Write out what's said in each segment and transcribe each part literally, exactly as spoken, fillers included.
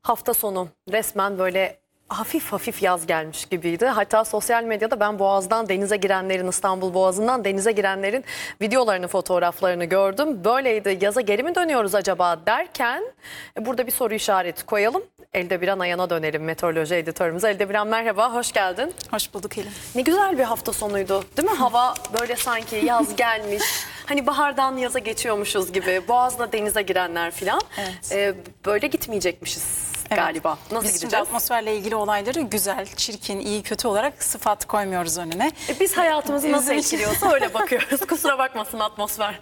Hafta sonu resmen böyle hafif hafif yaz gelmiş gibiydi. Hatta sosyal medyada ben Boğaz'dan denize girenlerin, İstanbul Boğazı'ndan denize girenlerin videolarını, fotoğraflarını gördüm. Böyleydi, yaza geri mi dönüyoruz acaba derken burada bir soru işareti koyalım. Eldebiran Ayan'a dönelim, meteoroloji editörümüz. Eldebiran merhaba, hoş geldin. Hoş bulduk Elin. Ne güzel bir hafta sonuydu değil mi? Hava böyle sanki yaz gelmiş. Hani bahardan yaza geçiyormuşuz gibi. Boğaz'da denize girenler falan. Evet. Ee, böyle gitmeyecekmişiz. Evet. Galiba. Nasıl Biz gideceğiz? atmosferle ilgili olayları güzel, çirkin, iyi, kötü olarak sıfat koymuyoruz önüne. E biz hayatımızı nasıl Üzücü. etkiliyorsa öyle bakıyoruz. Kusura bakmasın atmosfer.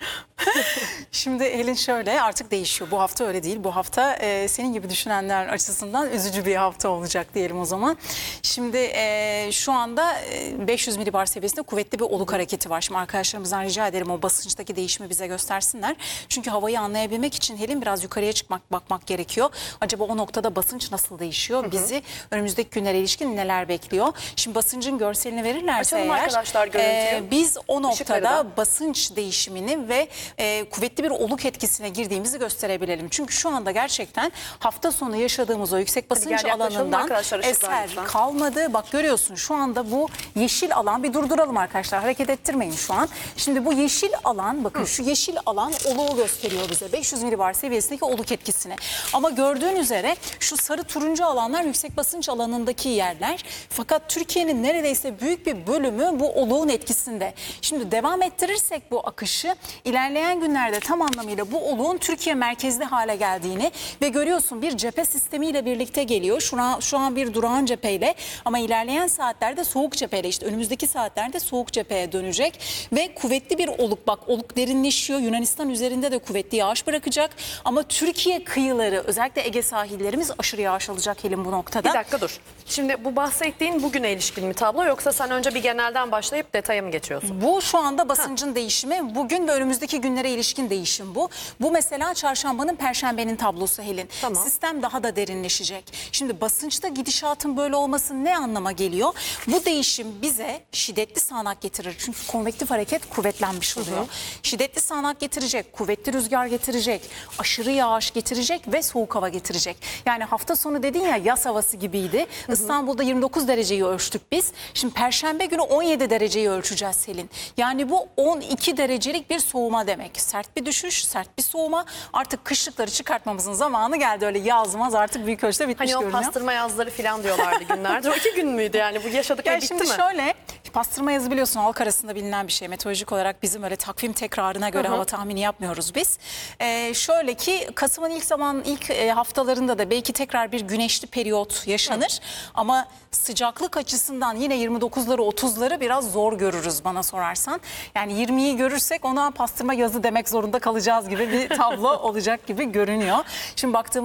Şimdi Elin şöyle, artık değişiyor. Bu hafta öyle değil. Bu hafta e, senin gibi düşünenler açısından üzücü bir hafta olacak diyelim o zaman. Şimdi e, şu anda e, beş yüz milibar seviyesinde kuvvetli bir oluk hareketi var. Şimdi arkadaşlarımızdan rica ederim o basınçtaki değişimi bize göstersinler. Çünkü havayı anlayabilmek için Helin biraz yukarıya çıkmak, bakmak gerekiyor. Acaba o noktada basınç nasıl değişiyor? Hı hı. Bizi önümüzdeki günlere ilişkin neler bekliyor? Şimdi basıncın görselini verirlerse Açalım eğer arkadaşlar görüntüyü. e, biz o noktada Işıkları basınç değişimini ve e, kuvvetli bir oluk etkisine girdiğimizi gösterebilelim. Çünkü şu anda gerçekten hafta sonu yaşadığımız o yüksek basınç gel yaklaşalım alanından arkadaşlar, ışıklar eser lütfen. kalmadı. Bak görüyorsun şu anda bu yeşil alan, bir durduralım arkadaşlar, hareket ettirmeyin şu an. Şimdi bu yeşil alan, bakın Hı. şu yeşil alan oluğu gösteriyor bize. beş yüz milibar seviyesindeki oluk etkisini. Ama gördüğün üzere şu sarı turuncu alanlar yüksek basınç alanındaki yerler. Fakat Türkiye'nin neredeyse büyük bir bölümü bu oluğun etkisinde. Şimdi devam ettirirsek bu akışı ilerleyen günlerde tam anlamıyla bu oluğun Türkiye merkezli hale geldiğini ve görüyorsun bir cephe sistemiyle birlikte geliyor. Şu an, şu an bir durağan cepheyle ama ilerleyen saatlerde soğuk cepheyle, işte önümüzdeki saatlerde soğuk cepheye dönecek ve kuvvetli bir oluk, bak oluk derinleşiyor. Yunanistan üzerinde de kuvvetli yağış bırakacak ama Türkiye kıyıları, özellikle Ege sahillerimiz aşırı yağış alacak Helin bu noktada. Bir dakika dur. Şimdi bu bahsettiğin bugüne ilişkin mi tablo, yoksa sen önce bir genelden başlayıp detaya mı geçiyorsun? Bu şu anda basıncın ha. değişimi. Bugün ve önümüzdeki günlere ilişkin değişim bu. Bu mesela çarşambanın, perşembenin tablosu Helin. Tamam. Sistem daha da derinleşecek. Şimdi basınçta gidişatın böyle olması ne anlama geliyor? Bu değişim bize şiddetli sağanak getirir. Çünkü konvektif hareket kuvvetlenmiş oluyor. Hı hı. Şiddetli sağanak getirecek, kuvvetli rüzgar getirecek, aşırı yağış getirecek ve soğuk hava getirecek. Yani hafta sonu dedin ya, yaz havası gibiydi. Hı hı. İstanbul'da yirmi dokuz dereceyi ölçtük biz. Şimdi perşembe günü on yedi dereceyi ölçeceğiz Selin. Yani bu on iki derecelik bir soğuma demek. Sert bir düşüş, sert bir soğuma. Artık kışlıkları çıkartmamızın zamanı geldi. Öyle yazmaz artık büyük ölçüde bitmiş hani görünüyor. Hani o pastırma yazları falan diyorlardı günlerdir. O iki gün müydü yani? Bu yaşadık ve bitti şimdi mi? Şimdi şöyle, pastırma yazı biliyorsun halk arasında bilinen bir şey. Meteorolojik olarak bizim öyle takvim tekrarına göre Hı -hı. hava tahmini yapmıyoruz biz. Ee, şöyle ki Kasım'ın ilk zaman ilk e, haftalarında da belki tekrar bir güneşli periyot yaşanır. Hı. Ama sıcaklık açısından yine yirmi dokuzları otuzları biraz zor görürüz bana sorarsan. Yani yirmiyi görürsek ona pastırma yazı demek zorunda kalacağız gibi bir tablo olacak gibi görünüyor. Şimdi baktığımız